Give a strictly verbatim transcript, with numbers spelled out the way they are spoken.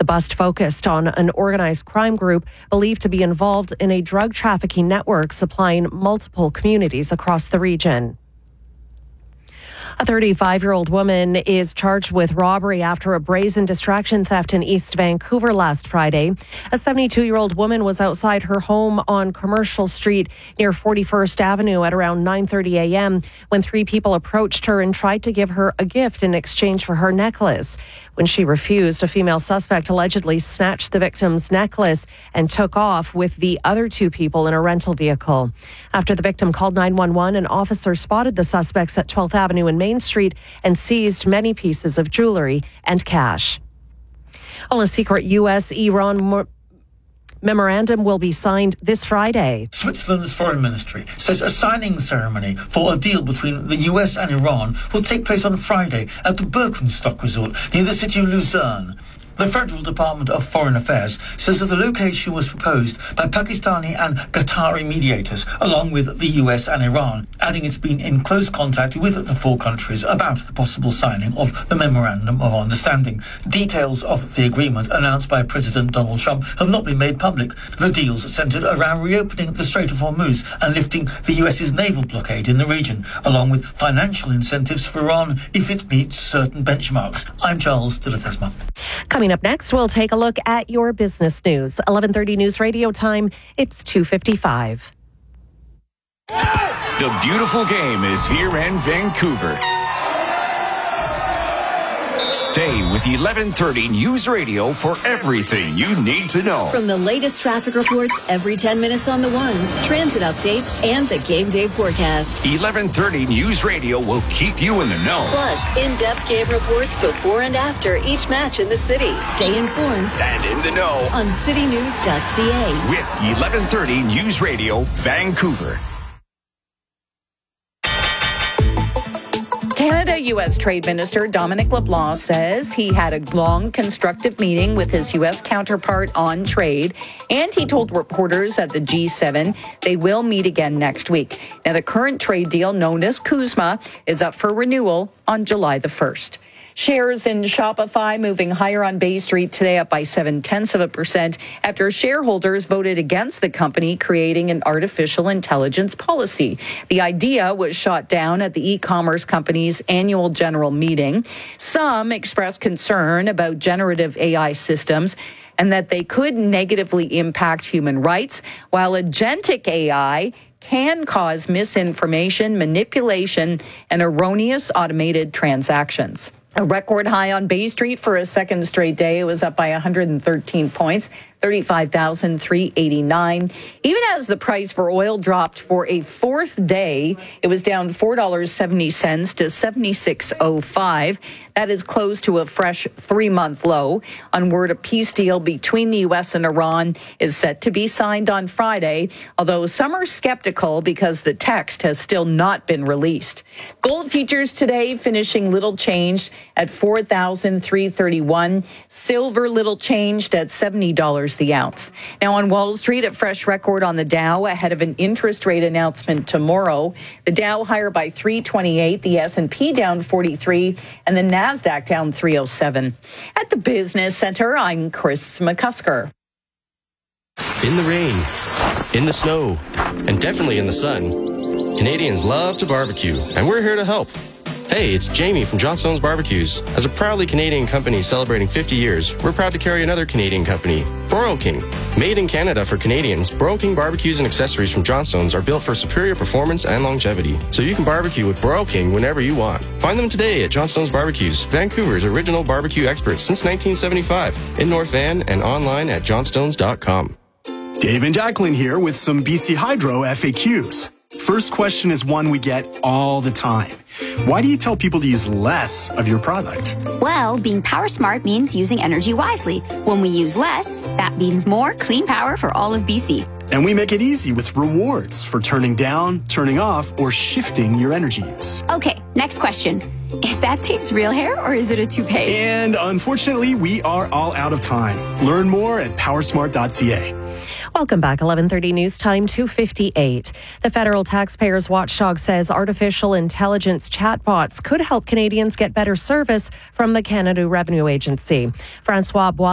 The bust focused on an organized crime group believed to be involved in a drug trafficking network supplying multiple communities across the region. A thirty-five-year-old woman is charged with robbery after a brazen distraction theft in East Vancouver last Friday. A seventy-two-year-old woman was outside her home on Commercial Street near forty-first Avenue at around nine thirty a.m. when three people approached her and tried to give her a gift in exchange for her necklace. When she refused, a female suspect allegedly snatched the victim's necklace and took off with the other two people in a rental vehicle. After the victim called nine one one, an officer spotted the suspects at twelfth Avenue and Main Street and seized many pieces of jewelry and cash. Well, a secret U S Iran mo- memorandum will be signed this Friday. Switzerland's foreign ministry says a signing ceremony for a deal between the U S and Iran will take place on Friday at the Birkenstock resort near the city of Lucerne. The Federal Department of Foreign Affairs says that the location was proposed by Pakistani and Qatari mediators, along with the U S and Iran, adding it's been in close contact with the four countries about the possible signing of the Memorandum of Understanding. Details of the agreement announced by President Donald Trump have not been made public. The deals centred around reopening the Strait of Hormuz and lifting the US's naval blockade in the region, along with financial incentives for Iran if it meets certain benchmarks. I'm Charles de la Tesma. Coming up next, we'll take a look at your business news. eleven thirty News Radio time, it's two fifty-five. The beautiful game is here in Vancouver. Stay with eleven thirty News Radio for everything you need to know. From the latest traffic reports every ten minutes on the ones, transit updates, and the game day forecast. eleven thirty News Radio will keep you in the know. Plus, in-depth game reports before and after each match in the city. Stay informed and in the know on city news dot c a. with eleven thirty News Radio, Vancouver. Canada-U S Trade Minister Dominic LeBlanc says he had a long, constructive meeting with his U S counterpart on trade, and he told reporters at the G seven they will meet again next week. Now, the current trade deal, known as CUSMA, is up for renewal on July the first. Shares in Shopify moving higher on Bay Street today, up by seven-tenths of a percent after shareholders voted against the company creating an artificial intelligence policy. The idea was shot down at the e-commerce company's annual general meeting. Some expressed concern about generative A I systems and that they could negatively impact human rights, while agentic A I can cause misinformation, manipulation, and erroneous automated transactions. A record high on Bay Street for a second straight day. It was up by one hundred thirteen points, thirty-five thousand three hundred eighty-nine. Even as the price for oil dropped for a fourth day, it was down four dollars and seventy cents to seventy-six oh five. That is close to a fresh three-month low. On word, a peace deal between the U S and Iran is set to be signed on Friday, although some are skeptical because the text has still not been released. Gold futures today finishing little changed at four thousand three hundred thirty-one. Silver little changed at seventy dollars the ounce. Now on Wall Street, a fresh record on the Dow ahead of an interest rate announcement tomorrow. The Dow higher by three twenty-eight, the S and P down forty-three, and the NASDAQ down three oh seven. At the Business Center, I'm Chris McCusker. In the rain, in the snow, and definitely in the sun, Canadians love to barbecue, and we're here to help. Hey, it's Jamie from Johnstone's Barbecues. As a proudly Canadian company celebrating fifty years, we're proud to carry another Canadian company, Broil King. Made in Canada for Canadians, Broil King barbecues and accessories from Johnstone's are built for superior performance and longevity, so you can barbecue with Broil King whenever you want. Find them today at Johnstone's Barbecues, Vancouver's original barbecue experts since nineteen seventy-five, in North Van and online at johnstones dot com. Dave and Jacqueline here with some B C Hydro F A Qs. First question is one we get all the time. Why do you tell people to use less of your product? Well, being power smart means using energy wisely. When we use less, that means more clean power for all of B C. And we make it easy with rewards for turning down, turning off, or shifting your energy use. Okay, next question. Is that Dave's real hair or is it a toupee? And unfortunately, we are all out of time. Learn more at power smart dot c a. Welcome back. eleven thirty News Time, two fifty-eight. The Federal Taxpayers Watchdog says artificial intelligence chatbots could help Canadians get better service from the Canada Revenue Agency. Francois Bois